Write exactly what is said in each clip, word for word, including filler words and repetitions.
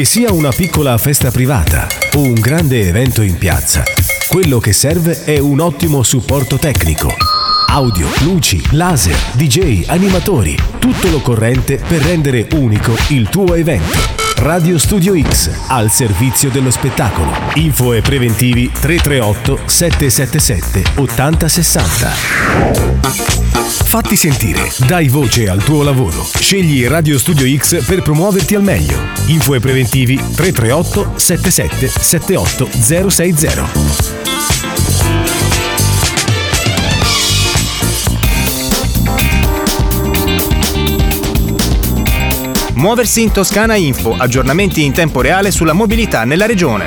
Che sia una piccola festa privata o un grande evento in piazza, quello che serve è un ottimo supporto tecnico. Audio, luci, laser, D J, animatori, tutto l'occorrente per rendere unico il tuo evento. Radio Studio X, al servizio dello spettacolo. Info e preventivi tre tre otto sette sette sette otto zero sei zero. Fatti sentire, dai voce al tuo lavoro. Scegli Radio Studio X per promuoverti al meglio. Info e preventivi tre tre otto sette sette sette otto zero sei zero. Muoversi in Toscana Info, aggiornamenti in tempo reale sulla mobilità nella regione.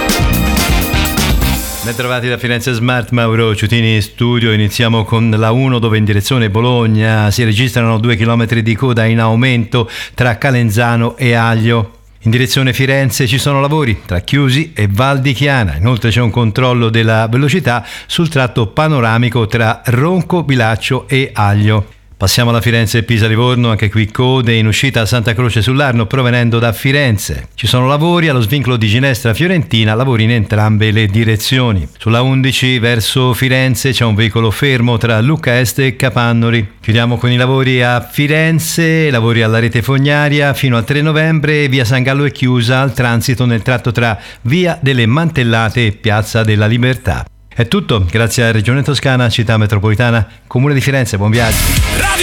Ben trovati da Firenze Smart, Mauro Ciutini in studio. Iniziamo con la uno, dove in direzione Bologna si registrano due chilometri di coda in aumento tra Calenzano e Aglio. In direzione Firenze ci sono lavori tra Chiusi e Val di Chiana. Inoltre c'è un controllo della velocità sul tratto panoramico tra Ronco, Bilaccio e Aglio. Passiamo alla Firenze e Pisa-Livorno, anche qui code in uscita a Santa Croce sull'Arno provenendo da Firenze. Ci sono lavori allo svincolo di Ginestra-Fiorentina, lavori in entrambe le direzioni. Sulla undici verso Firenze c'è un veicolo fermo tra Lucca Est e Capannori. Chiudiamo con i lavori a Firenze, lavori alla rete fognaria fino al tre novembre, via San Gallo è chiusa al transito nel tratto tra via delle Mantellate e piazza della Libertà. È tutto, grazie a Regione Toscana, Città Metropolitana, Comune di Firenze, buon viaggio.